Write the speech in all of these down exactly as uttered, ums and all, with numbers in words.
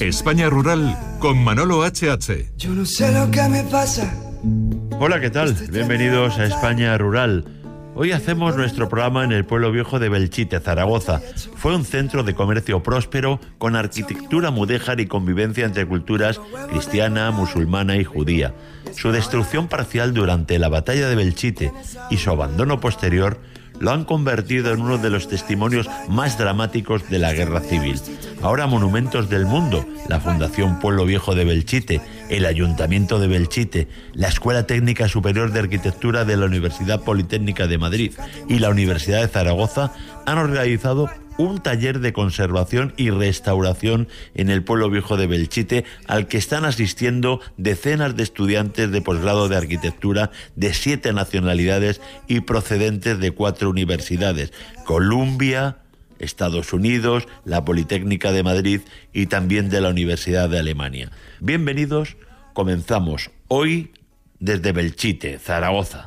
España Rural con Manolo H H. Yo no sé lo que me pasa. Hola, ¿qué tal? Bienvenidos a España Rural. Hoy hacemos nuestro programa en el pueblo viejo de Belchite, Zaragoza. Fue un centro de comercio próspero con arquitectura mudéjar y convivencia entre culturas cristiana, musulmana y judía. Su destrucción parcial durante la batalla de Belchite y su abandono posterior lo han convertido en uno de los testimonios más dramáticos de la guerra civil. Ahora monumentos del mundo, la Fundación Pueblo Viejo de Belchite, el Ayuntamiento de Belchite, la Escuela Técnica Superior de Arquitectura de la Universidad Politécnica de Madrid y la Universidad de Zaragoza han organizado un taller de conservación y restauración en el Pueblo Viejo de Belchite, al que están asistiendo decenas de estudiantes de posgrado de arquitectura de siete nacionalidades y procedentes de cuatro universidades: Columbia, Estados Unidos, la Politécnica de Madrid y también de la Universidad de Alemania. Bienvenidos, comenzamos hoy desde Belchite, Zaragoza.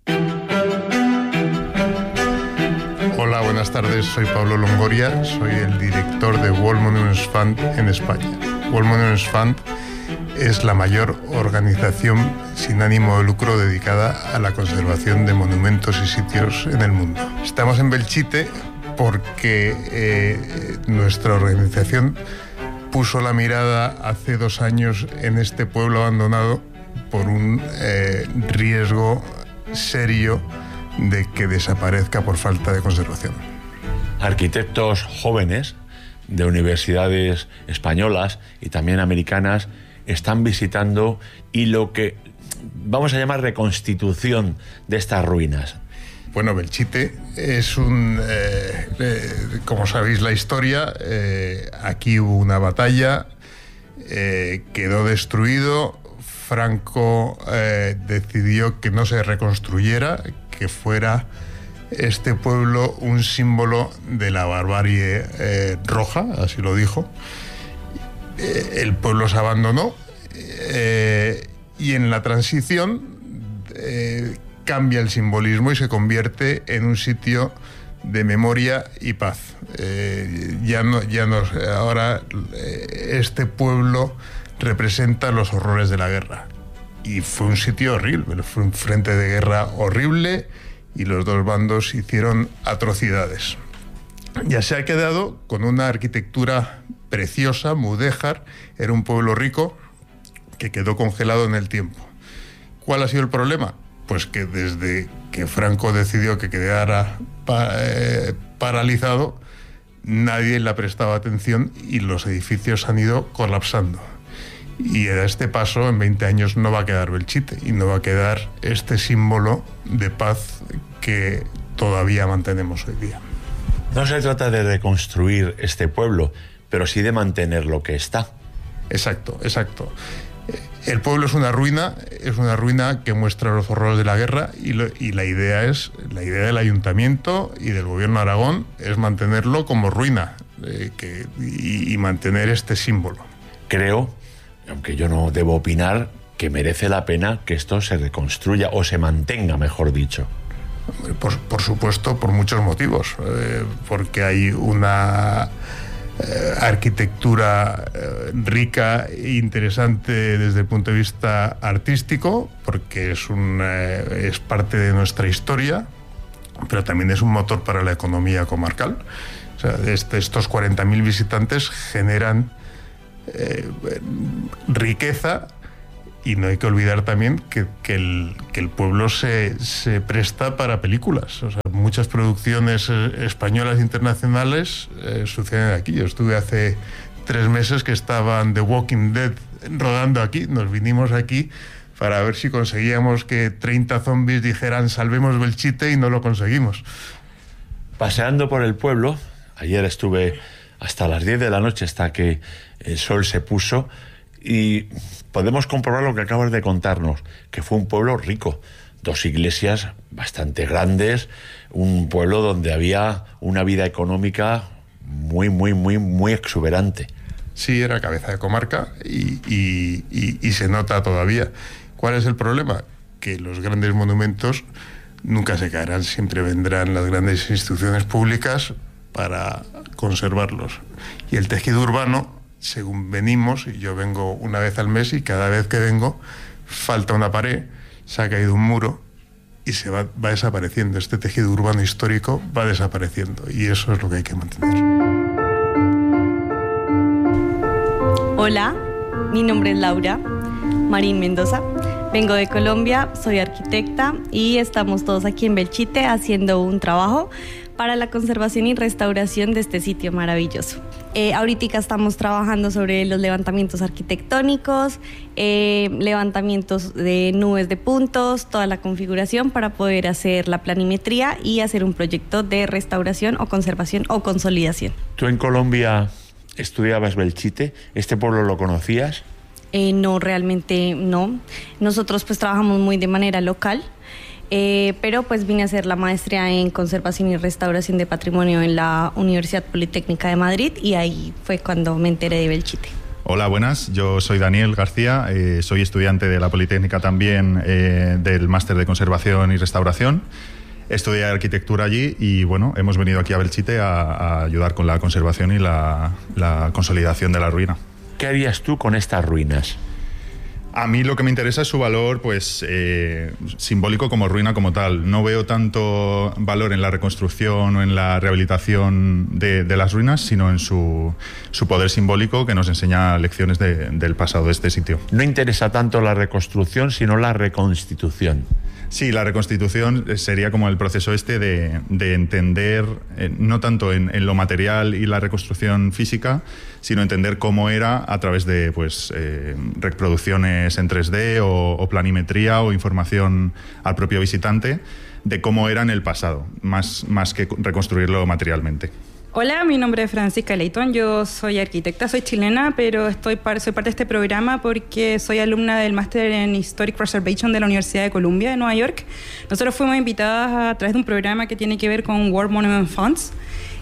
Hola, buenas tardes, soy Pablo Longoria, soy el director de World Monuments Fund en España. World Monuments Fund es la mayor organización sin ánimo de lucro dedicada a la conservación de monumentos y sitios en el mundo. Estamos en Belchite porque eh, nuestra organización puso la mirada hace dos años en este pueblo abandonado por un eh, riesgo serio de que desaparezca por falta de conservación. Arquitectos jóvenes de universidades españolas y también americanas están visitando y lo que vamos a llamar reconstitución de estas ruinas. Bueno, Belchite es un... Eh, eh, como sabéis la historia, eh, aquí hubo una batalla, eh, quedó destruido. Franco eh, decidió que no se reconstruyera, que fuera este pueblo un símbolo de la barbarie eh, roja, así lo dijo. Eh, el pueblo se abandonó eh, y en la transición eh, cambia el simbolismo y se convierte en un sitio de memoria y paz. Eh, ya no, ya no, ahora eh, este pueblo representa los horrores de la guerra. Y fue un sitio horrible, fue un frente de guerra horrible y los dos bandos hicieron atrocidades. Ya se ha quedado con una arquitectura preciosa, mudéjar, era un pueblo rico que quedó congelado en el tiempo. ¿Cuál ha sido el problema? Pues que desde que Franco decidió que quedara pa- eh, paralizado, nadie le ha prestado atención y los edificios han ido colapsando. Y a este paso, en veinte años, no va a quedar Belchite y no va a quedar este símbolo de paz que todavía mantenemos hoy día. No se trata de reconstruir este pueblo, pero sí de mantener lo que está. Exacto, exacto. El pueblo es una ruina, es una ruina que muestra los horrores de la guerra y, lo, y la idea es, la idea del Ayuntamiento y del Gobierno de Aragón es mantenerlo como ruina eh, que, y, y mantener este símbolo. Creo, aunque yo no debo opinar, que merece la pena que esto se reconstruya o se mantenga, mejor dicho. Por, por supuesto, por muchos motivos, eh, porque hay una eh, arquitectura eh, rica e interesante desde el punto de vista artístico, porque es, un, eh, es parte de nuestra historia, pero también es un motor para la economía comarcal. O sea, este, estos cuarenta mil visitantes generan eh, riqueza. Y no hay que olvidar también que, que, el, que el pueblo se, se presta para películas. O sea, muchas producciones españolas e internacionales eh, suceden aquí. Yo estuve hace tres meses que estaban The Walking Dead rodando aquí. Nos vinimos aquí para ver si conseguíamos que treinta zombies dijeran salvemos Belchite y no lo conseguimos. Paseando por el pueblo, ayer estuve hasta las diez de la noche, hasta que el sol se puso, y podemos comprobar lo que acabas de contarnos, que fue un pueblo rico, dos iglesias bastante grandes, un pueblo donde había una vida económica muy, muy, muy, muy exuberante. Sí, era cabeza de comarca y, y, y, y se nota todavía. ¿Cuál es el problema? Que los grandes monumentos nunca se caerán, siempre vendrán las grandes instituciones públicas para conservarlos. Y el tejido urbano según venimos, y yo vengo una vez al mes y cada vez que vengo falta una pared, se ha caído un muro y se va, va desapareciendo. Este tejido urbano histórico va desapareciendo y eso es lo que hay que mantener. Hola, mi nombre es Laura Marín Mendoza. Vengo de Colombia, soy arquitecta y estamos todos aquí en Belchite haciendo un trabajo para la conservación y restauración de este sitio maravilloso. Eh, ahorita estamos trabajando sobre los levantamientos arquitectónicos, eh, levantamientos de nubes de puntos, toda la configuración para poder hacer la planimetría y hacer un proyecto de restauración o conservación o consolidación. ¿Tú en Colombia estudiabas Belchite? ¿Este pueblo lo conocías? Eh, no, realmente no. Nosotros pues trabajamos muy de manera local, eh, pero pues vine a hacer la maestría en Conservación y Restauración de Patrimonio en la Universidad Politécnica de Madrid y ahí fue cuando me enteré de Belchite. Hola, buenas. Yo soy Daniel García, eh, soy estudiante de la Politécnica también eh, del Máster de Conservación y Restauración. Estudié arquitectura allí y bueno, hemos venido aquí a Belchite a, a ayudar con la conservación y la, la consolidación de la ruina. ¿Qué harías tú con estas ruinas? A mí lo que me interesa es su valor pues, eh, simbólico como ruina como tal. No veo tanto valor en la reconstrucción o en la rehabilitación de, de las ruinas, sino en su, su poder simbólico que nos enseña lecciones de, del pasado de este sitio. No interesa tanto la reconstrucción, sino la reconstitución. Sí, la reconstitución sería como el proceso este de, de entender, eh, no tanto en, en lo material y la reconstrucción física, sino entender cómo era a través de pues, eh, reproducciones en tres D o, o planimetría o información al propio visitante de cómo era en el pasado, más, más que reconstruirlo materialmente. Hola, mi nombre es Francisca Leighton, yo soy arquitecta, soy chilena, pero estoy par- soy parte de este programa porque soy alumna del máster en Historic Preservation de la Universidad de Columbia de Nueva York. Nosotros fuimos invitadas a través de un programa que tiene que ver con World Monument Funds.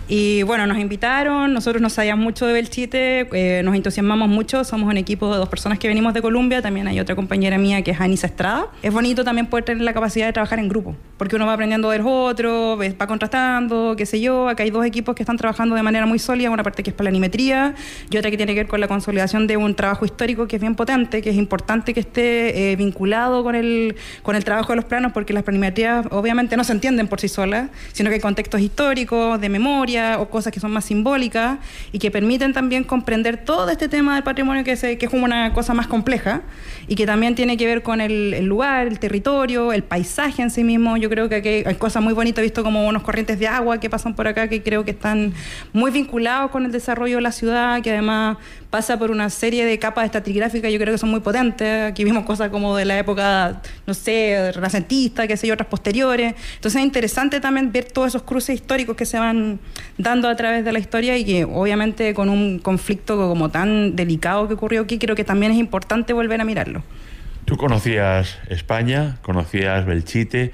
Y bueno, nos invitaron, nosotros no sabíamos mucho de Belchite, eh, nos entusiasmamos mucho, somos un equipo de dos personas que venimos de Colombia, también hay otra compañera mía que es Anisa Estrada. Es bonito también poder tener la capacidad de trabajar en grupo, porque uno va aprendiendo de los otros, va contrastando, qué sé yo. Acá hay dos equipos que están trabajando de manera muy sólida, una parte que es planimetría y otra que tiene que ver con la consolidación de un trabajo histórico que es bien potente, que es importante que esté eh, vinculado con el, con el trabajo de los planos, porque las planimetrías obviamente no se entienden por sí solas, sino que hay contextos históricos, de memoria, o cosas que son más simbólicas y que permiten también comprender todo este tema del patrimonio que, se, que es como una cosa más compleja y que también tiene que ver con el, el lugar, el territorio, el paisaje en sí mismo. Yo creo que aquí hay cosas muy bonitas, he visto como unos corrientes de agua que pasan por acá que creo que están muy vinculados con el desarrollo de la ciudad, que además pasa por una serie de capas estratigráficas, yo creo que son muy potentes. Aquí vimos cosas como de la época, no sé, renacentista, qué sé yo, otras posteriores. Entonces es interesante también ver todos esos cruces históricos que se van dando a través de la historia y que obviamente con un conflicto como tan delicado que ocurrió aquí, creo que también es importante volver a mirarlo. Tú conocías España, conocías Belchite,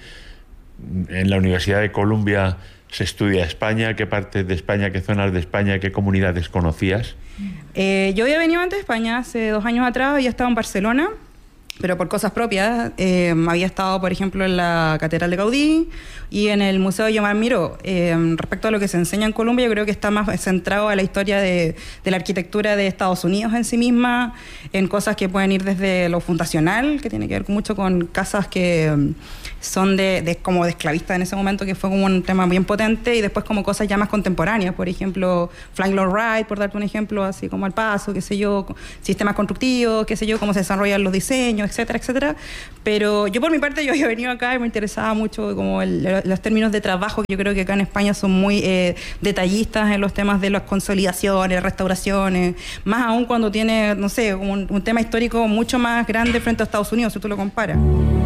en la Universidad de Columbia se estudia España. ¿Qué partes de España, qué zonas de España, qué comunidades conocías? Eh, yo había venido antes de España, hace dos años atrás, había estado en Barcelona, pero por cosas propias. Eh, había estado, por ejemplo, en la Catedral de Gaudí y en el Museo de Joan Miró. Eh, respecto a lo que se enseña en Colombia, yo creo que está más centrado a la historia de, de la arquitectura de Estados Unidos en sí misma, en cosas que pueden ir desde lo fundacional, que tiene que ver mucho con casas que son de, de como de esclavistas en ese momento, que fue como un tema bien potente, y después como cosas ya más contemporáneas, por ejemplo, Flying Lord Wright, por darte un ejemplo, así como al paso, qué sé yo, sistemas constructivos, qué sé yo, cómo se desarrollan los diseños, etcétera, etcétera. Pero yo por mi parte, yo había venido acá y me interesaba mucho como el, los términos de trabajo, que yo creo que acá en España son muy eh, detallistas en los temas de las consolidaciones, restauraciones, más aún cuando tiene, no sé, un, un tema histórico mucho más grande frente a Estados Unidos, si tú lo comparas.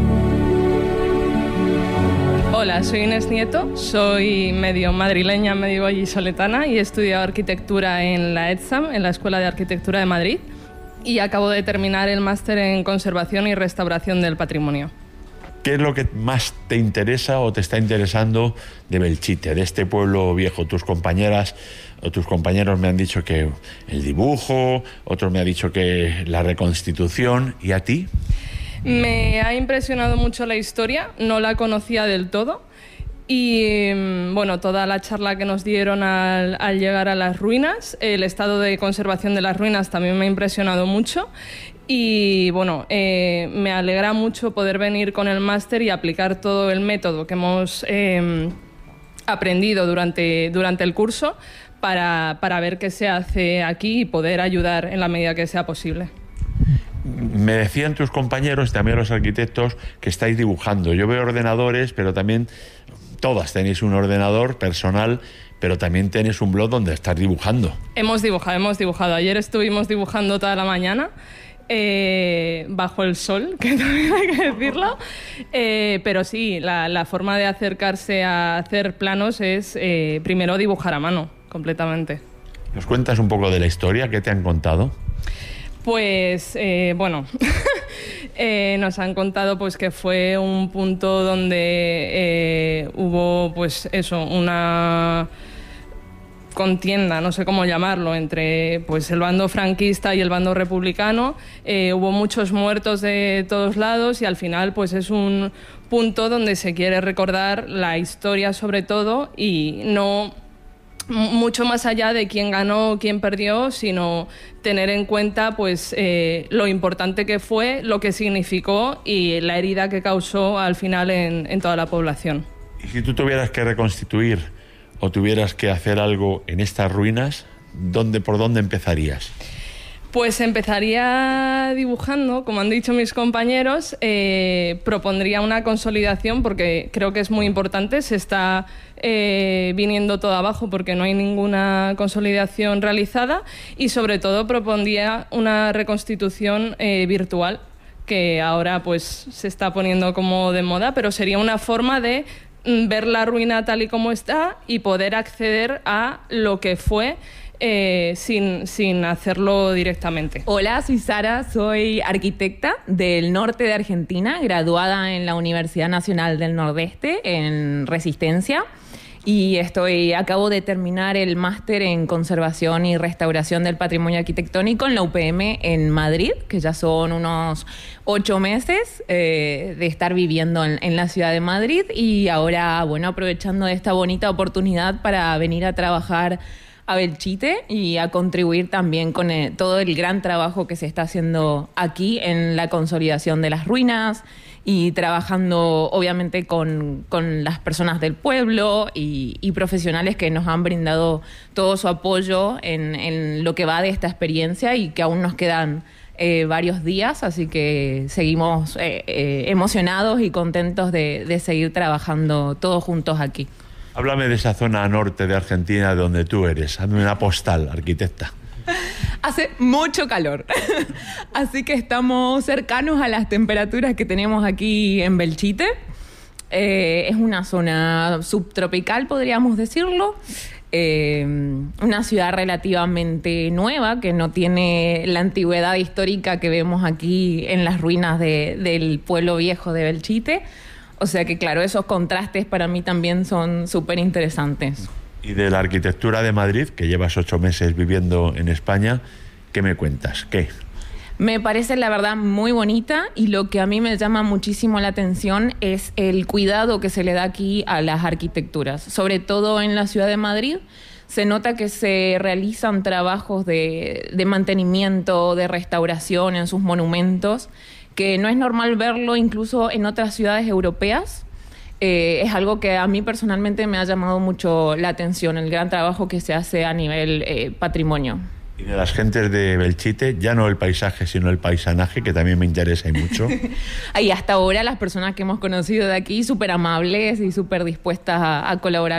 Hola, soy Inés Nieto, soy medio madrileña, medio vallisoletana y he estudiado arquitectura en la EDSAM, en la Escuela de Arquitectura de Madrid, y acabo de terminar el máster en Conservación y Restauración del Patrimonio. ¿Qué es lo que más te interesa o te está interesando de Belchite, de este pueblo viejo? Tus compañeras o tus compañeros me han dicho que el dibujo, otros me han dicho que la reconstitución, ¿y a ti? Me ha impresionado mucho la historia, no la conocía del todo Y bueno, toda la charla que nos dieron al, al llegar a las ruinas, el estado de conservación de las ruinas también me ha impresionado mucho. Y bueno, eh, me alegra mucho poder venir con el máster y aplicar todo el método que hemos eh, aprendido durante, durante el curso para, para ver qué se hace aquí y poder ayudar en la medida que sea posible. Me decían tus compañeros, también los arquitectos, que estáis dibujando. Yo veo ordenadores, pero también todas tenéis un ordenador personal, pero también tenéis un blog donde estás dibujando. Hemos dibujado, hemos dibujado. Ayer estuvimos dibujando toda la mañana, eh, bajo el sol, que también hay que decirlo. Eh, pero sí, la, la forma de acercarse a hacer planos es eh, primero dibujar a mano, completamente. ¿Nos cuentas un poco de la historia? ¿Qué te han contado? Pues, eh, bueno, eh, nos han contado pues que fue un punto donde eh, hubo, pues eso, una contienda, no sé cómo llamarlo, entre pues el bando franquista y el bando republicano. Eh, hubo muchos muertos de todos lados y al final pues es un punto donde se quiere recordar la historia sobre todo y no mucho más allá de quién ganó o quién perdió, sino tener en cuenta pues eh, lo importante que fue, lo que significó y la herida que causó al final en, en toda la población. Y si tú tuvieras que reconstituir o tuvieras que hacer algo en estas ruinas, ¿dónde, por dónde empezarías? Pues empezaría dibujando, como han dicho mis compañeros, eh, propondría una consolidación porque creo que es muy importante, se está eh, viniendo todo abajo porque no hay ninguna consolidación realizada y sobre todo propondría una reconstitución eh, virtual que ahora pues se está poniendo como de moda, pero sería una forma de ver la ruina tal y como está y poder acceder a lo que fue Eh, sin, sin hacerlo directamente. Hola, soy Sara, soy arquitecta del norte de Argentina, graduada en la Universidad Nacional del Nordeste en Resistencia y estoy, acabo de terminar el máster en Conservación y Restauración del Patrimonio Arquitectónico en la U P M en Madrid, que ya son unos ocho meses eh, de estar viviendo en, en la ciudad de Madrid y ahora, bueno, aprovechando esta bonita oportunidad para venir a trabajar a Belchite y a contribuir también con el, todo el gran trabajo que se está haciendo aquí en la consolidación de las ruinas y trabajando obviamente con, con las personas del pueblo y, y profesionales que nos han brindado todo su apoyo en, en lo que va de esta experiencia y que aún nos quedan eh, varios días, así que seguimos eh, eh, emocionados y contentos de, de seguir trabajando todos juntos aquí. Háblame de esa zona norte de Argentina de donde tú eres. Hazme una postal, arquitecta. Hace mucho calor, así que estamos cercanos a las temperaturas que tenemos aquí en Belchite. Eh, es una zona subtropical, podríamos decirlo. Eh, una ciudad relativamente nueva que no tiene la antigüedad histórica que vemos aquí en las ruinas de, del pueblo viejo de Belchite. O sea que, claro, esos contrastes para mí también son súper interesantes. Y de la arquitectura de Madrid, que llevas ocho meses viviendo en España, ¿qué me cuentas? ¿Qué? Me parece, la verdad, muy bonita y lo que a mí me llama muchísimo la atención es el cuidado que se le da aquí a las arquitecturas. Sobre todo en la ciudad de Madrid, se nota que se realizan trabajos de, de mantenimiento, de restauración en sus monumentos, que no es normal verlo incluso en otras ciudades europeas. Eh, es algo que a mí personalmente me ha llamado mucho la atención, el gran trabajo que se hace a nivel eh, patrimonio. Y de las gentes de Belchite, ya no el paisaje, sino el paisanaje, que también me interesa y mucho. Y hasta ahora las personas que hemos conocido de aquí, súper amables y súper dispuestas a, a colaborar